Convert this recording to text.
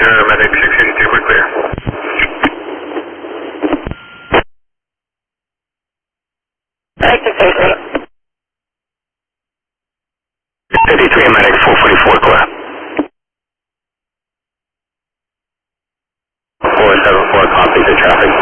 medic 682, we're clear. Medic 682. 53, medic 444, clear. 474, copy the traffic.